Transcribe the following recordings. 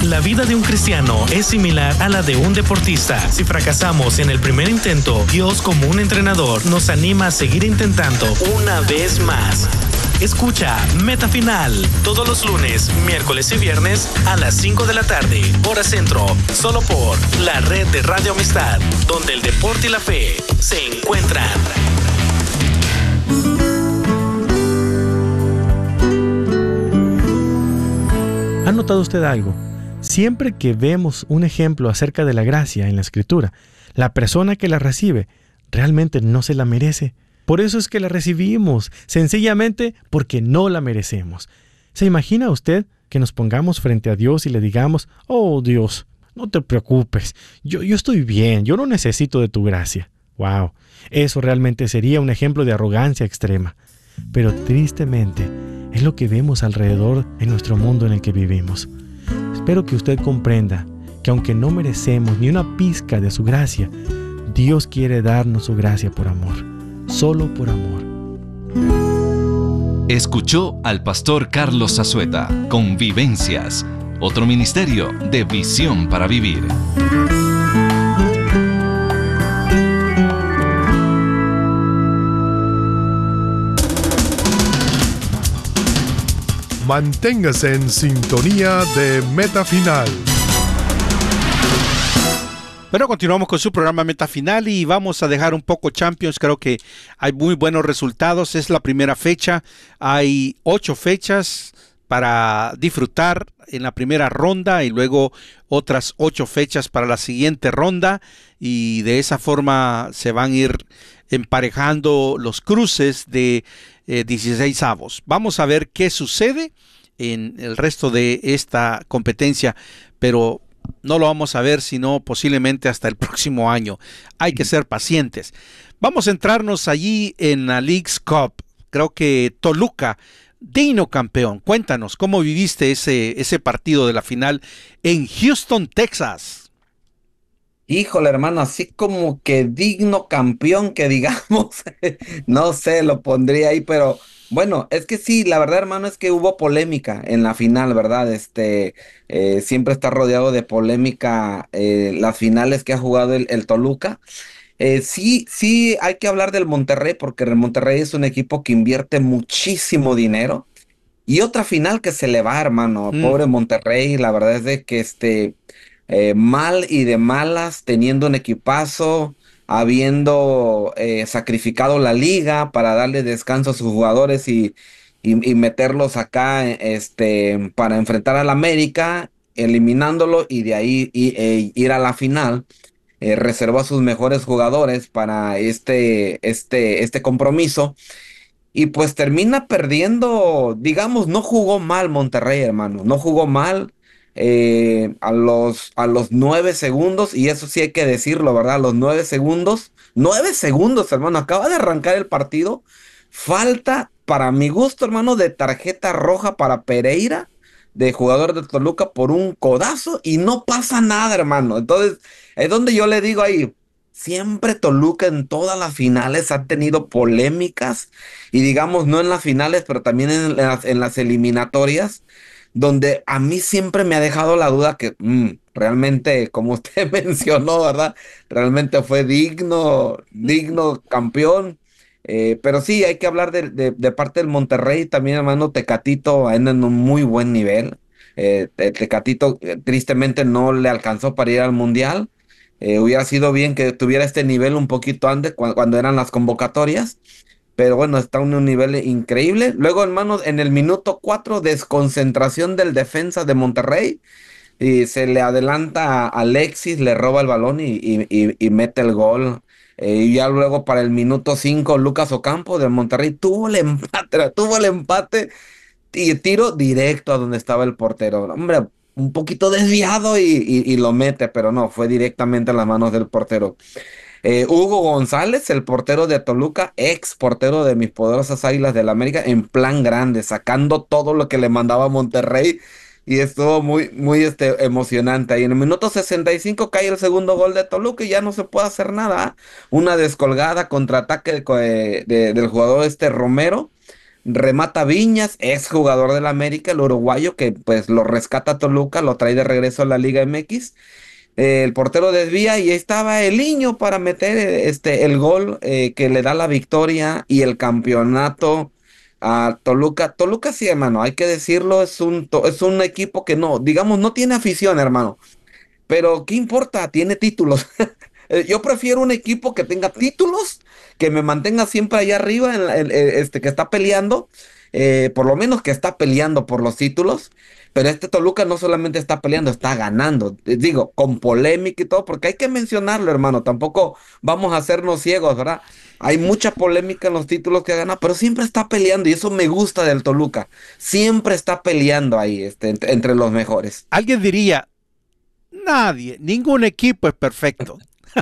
La vida de un cristiano es similar a la de un deportista. Si fracasamos en el primer intento, Dios, como un entrenador, nos anima a seguir intentando una vez más. Escucha Meta Final todos los lunes, miércoles y viernes a las 5 de la tarde, hora centro, solo por la red de Radio Amistad, donde el deporte y la fe se encuentran. ¿Ha notado usted algo? Siempre que vemos un ejemplo acerca de la gracia en la Escritura, la persona que la recibe realmente no se la merece. Por eso es que la recibimos, sencillamente porque no la merecemos. ¿Se imagina usted que nos pongamos frente a Dios y le digamos: oh Dios, no te preocupes, yo estoy bien, yo no necesito de tu gracia? ¡Wow! Eso realmente sería un ejemplo de arrogancia extrema. Pero tristemente, es lo que vemos alrededor en nuestro mundo en el que vivimos. Espero que usted comprenda que aunque no merecemos ni una pizca de su gracia, Dios quiere darnos su gracia por amor, solo por amor. Escuchó al pastor Carlos Zazueta con Vivencias, otro ministerio de Visión para Vivir. Manténgase en sintonía de Meta Final. Bueno, continuamos con su programa Meta Final y vamos a dejar un poco Champions. Creo que hay muy buenos resultados. Es la primera fecha. Hay 8 fechas para disfrutar en la primera ronda y luego otras 8 fechas para la siguiente ronda. Y de esa forma se van a ir emparejando los cruces de 16avos. Vamos a ver qué sucede en el resto de esta competencia, pero no lo vamos a ver sino posiblemente hasta el próximo año. Hay que ser pacientes. Vamos a entrarnos allí en la Leagues Cup. Creo que Toluca, digno campeón. Cuéntanos, ¿cómo viviste ese partido de la final en Houston, Texas? Híjole, hermano, así como que digno campeón, que digamos, no sé, lo pondría ahí, pero bueno, es que sí, la verdad, hermano, es que hubo polémica en la final, ¿verdad? Siempre está rodeado de polémica las finales que ha jugado el Toluca. Sí, hay que hablar del Monterrey, porque el Monterrey es un equipo que invierte muchísimo dinero. Y otra final que se le va, hermano, pobre Monterrey, la verdad es de que mal y de malas, teniendo un equipazo, habiendo sacrificado la liga para darle descanso a sus jugadores y meterlos acá para enfrentar al América, eliminándolo y de ahí ir a la final. Reservó a sus mejores jugadores para este compromiso. Y pues termina perdiendo, digamos, no jugó mal Monterrey, hermano, no jugó mal. A los 9 segundos, y eso sí hay que decirlo, ¿verdad? A los 9 segundos, hermano, acaba de arrancar el partido. Falta, para mi gusto, hermano, de tarjeta roja para Pereira, de jugador de Toluca, por un codazo, y no pasa nada, hermano. Entonces, es donde yo le digo ahí, siempre Toluca en todas las finales ha tenido polémicas, y digamos, no en las finales, pero también en las eliminatorias, donde a mí siempre me ha dejado la duda que realmente, como usted mencionó, ¿verdad? Realmente fue digno campeón. Pero sí, hay que hablar de parte del Monterrey también, hermano. Tecatito anda en un muy buen nivel. Tecatito tristemente no le alcanzó para ir al Mundial. Hubiera sido bien que tuviera este nivel un poquito antes, cuando eran las convocatorias. Pero bueno, está en un nivel increíble. Luego, hermanos, en el minuto 4, desconcentración del defensa de Monterrey. Y se le adelanta a Alexis, le roba el balón y mete el gol. Y ya luego para el minuto 5, Lucas Ocampo de Monterrey tuvo el empate y tiro directo a donde estaba el portero. Hombre, un poquito desviado y lo mete, pero no, fue directamente a las manos del portero. Hugo González, el portero de Toluca, ex portero de mis poderosas Águilas del América, en plan grande, sacando todo lo que le mandaba a Monterrey, y estuvo muy emocionante. Y en el minuto 65 cae el segundo gol de Toluca y ya no se puede hacer nada. Una descolgada, contraataque del jugador Romero, remata Viñas, ex jugador del América, el uruguayo, que pues lo rescata Toluca, lo trae de regreso a la Liga MX. El portero desvía y ahí estaba el niño para meter el gol que le da la victoria y el campeonato a Toluca. Toluca sí, hermano, hay que decirlo, es un equipo que no, digamos, no tiene afición, hermano, pero ¿qué importa? Tiene títulos. Yo prefiero un equipo que tenga títulos, que me mantenga siempre allá arriba, que está peleando, por lo menos que está peleando por los títulos. Pero este Toluca no solamente está peleando, está ganando. Digo, con polémica y todo, porque hay que mencionarlo, hermano. Tampoco vamos a hacernos ciegos, ¿verdad? Hay mucha polémica en los títulos que gana, pero siempre está peleando y eso me gusta del Toluca. Siempre está peleando ahí, entre los mejores. Alguien diría, nadie, ningún equipo es perfecto.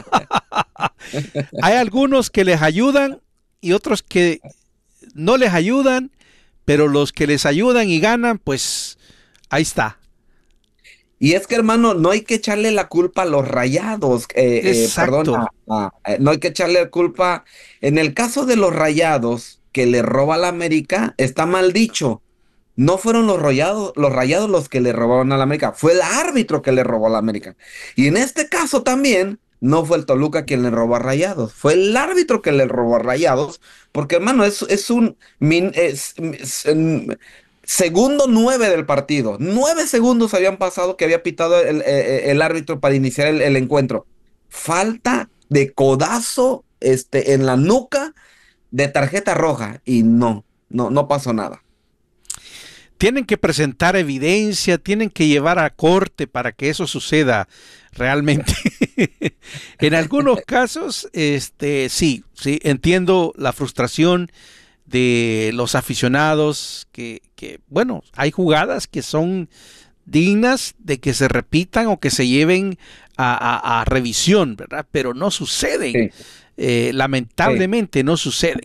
Hay algunos que les ayudan y otros que no les ayudan, pero los que les ayudan y ganan, pues ahí está. Y es que, hermano, no hay que echarle la culpa a los Rayados, Exacto. perdón, no hay que echarle la culpa. En el caso de los Rayados, que le roba a la América, está mal dicho. No fueron los Rayados los que le robaron a la América, fue el árbitro que le robó a la América. Y en este caso también, no fue el Toluca quien le robó a Rayados, fue el árbitro que le robó a Rayados, porque, hermano, es un segundo 9 del partido. 9 segundos habían pasado que había pitado el árbitro para iniciar el encuentro. Falta de codazo en la nuca de tarjeta roja y no pasó nada. Tienen que presentar evidencia, tienen que llevar a corte para que eso suceda realmente. En algunos casos, sí, entiendo la frustración de los aficionados bueno, hay jugadas que son dignas de que se repitan o que se lleven a revisión, ¿verdad? Pero no suceden. Sí. Lamentablemente sí. No suceden.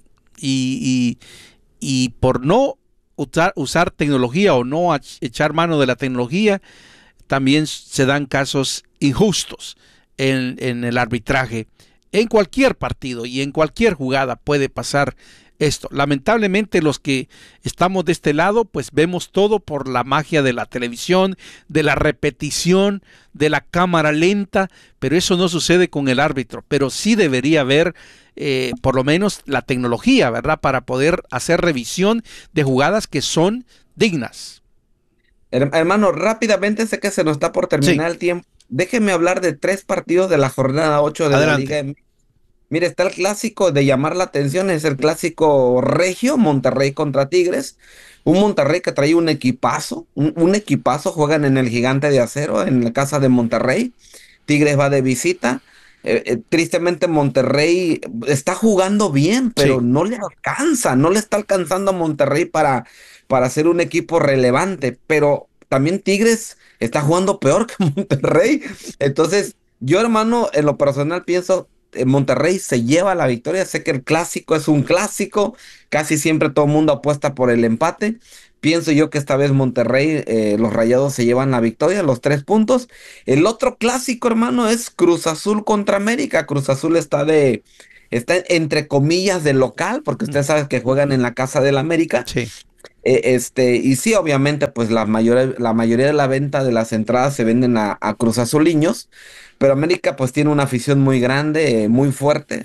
Y por no usar tecnología o no echar mano de la tecnología, también se dan casos injustos en el arbitraje. En cualquier partido y en cualquier jugada puede pasar esto. Lamentablemente los que estamos de este lado pues vemos todo por la magia de la televisión, de la repetición, de la cámara lenta, pero eso no sucede con el árbitro. Pero sí debería haber por lo menos la tecnología, ¿verdad? Para poder hacer revisión de jugadas que son dignas. Hermano, rápidamente, sé que se nos está por terminar el tiempo. Déjeme hablar de 3 partidos de la jornada 8 de Adelante. la Liga MX. Mire, está el clásico de llamar la atención, es el clásico regio, Monterrey contra Tigres. Un Monterrey que trae un equipazo, un equipazo, juegan en el Gigante de Acero, en la casa de Monterrey. Tigres va de visita. Tristemente Monterrey está jugando bien, pero no le alcanza, no le está alcanzando a Monterrey para ser un equipo relevante. Pero también Tigres está jugando peor que Monterrey. Entonces, yo, hermano, en lo personal pienso, Monterrey se lleva la victoria. Sé que el clásico es un clásico, casi siempre todo el mundo apuesta por el empate. Pienso yo que esta vez Monterrey, los Rayados se llevan la victoria, los 3 puntos. El otro clásico, hermano, es Cruz Azul contra América. Cruz Azul está entre comillas de local, porque usted sabe que juegan en la casa del América. Sí. Y sí, obviamente, pues la mayoría de la venta de las entradas se venden a Cruz Azuliños, pero América pues tiene una afición muy grande, muy fuerte,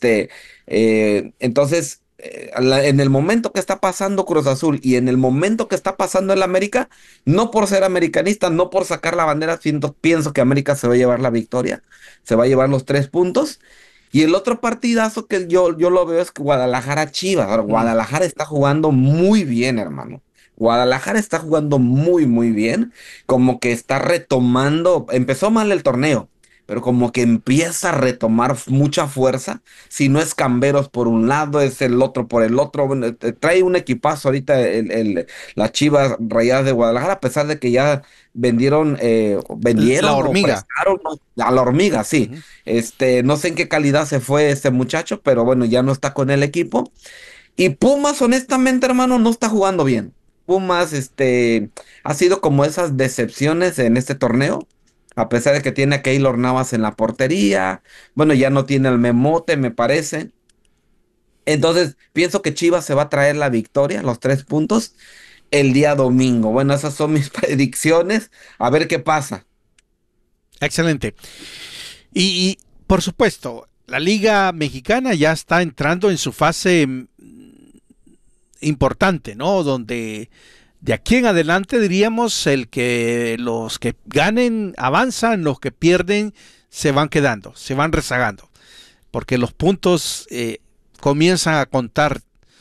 entonces en el momento que está pasando Cruz Azul y en el momento que está pasando el América, no por ser americanista, no por sacar la bandera, pienso que América se va a llevar la victoria, se va a llevar los 3 puntos. Y el otro partidazo que yo lo veo es Guadalajara-Chivas. Ahora, Guadalajara está jugando muy bien, hermano. Guadalajara está jugando muy, muy bien. Como que está retomando. Empezó mal el torneo, pero como que empieza a retomar mucha fuerza. Si no es Camberos por un lado, es el otro por el otro. Bueno, trae un equipazo ahorita las Chivas Rayadas de Guadalajara, a pesar de que ya vendieron la hormiga. A la hormiga, sí. No sé en qué calidad se fue este muchacho, pero bueno, ya no está con el equipo. Y Pumas, honestamente, hermano, no está jugando bien. Pumas, ha sido como esas decepciones en este torneo. A pesar de que tiene a Keylor Navas en la portería. Bueno, ya no tiene el Memote, me parece. Entonces, pienso que Chivas se va a traer la victoria, los 3 puntos, el día domingo. Bueno, esas son mis predicciones. A ver qué pasa. Excelente. Y por supuesto, la Liga Mexicana ya está entrando en su fase importante, ¿no? Donde de aquí en adelante diríamos los que ganen avanzan, los que pierden se van quedando, se van rezagando, porque los puntos comienzan a contar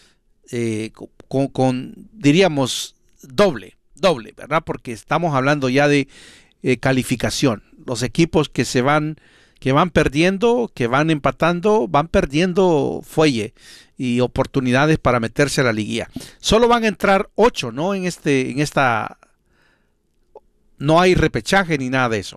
diríamos, doble, ¿verdad? Porque estamos hablando ya de calificación. Los equipos que van perdiendo, que van empatando, van perdiendo fuelle y oportunidades para meterse a la liguilla. Solo van a entrar 8, ¿no? En esta no hay repechaje ni nada de eso.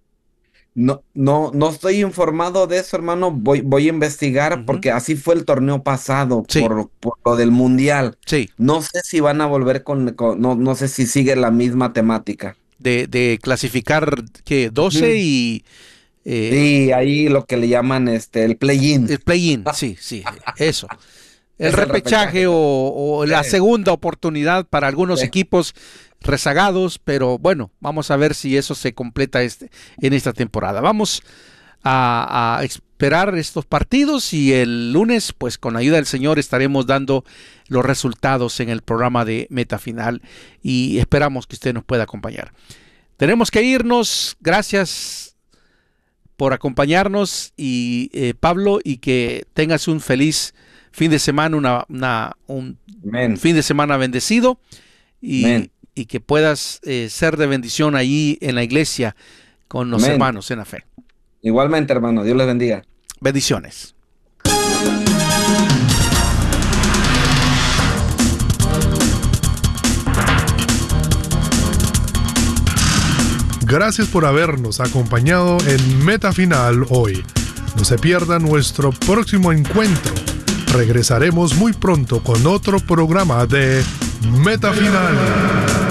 No estoy informado de eso, hermano. Voy a investigar porque así fue el torneo pasado, sí, por lo del mundial. Sí. No sé si van a volver no sé si sigue la misma temática. De clasificar, ¿qué? 12 y... sí, ahí lo que le llaman el play-in. El play-in, sí, eso. El repechaje o la segunda oportunidad para algunos equipos rezagados, pero bueno, vamos a ver si eso se completa en esta temporada. Vamos a esperar estos partidos y el lunes, pues con la ayuda del Señor, estaremos dando los resultados en el programa de Meta Final y esperamos que usted nos pueda acompañar. Tenemos que irnos. Gracias por acompañarnos y Pablo, y que tengas un feliz fin de semana, un fin de semana bendecido y que puedas ser de bendición ahí en la iglesia con los hermanos en la fe. Igualmente, hermano, Dios les bendiga. Bendiciones. Gracias por habernos acompañado en Meta Final hoy. No se pierda nuestro próximo encuentro. Regresaremos muy pronto con otro programa de Meta Final.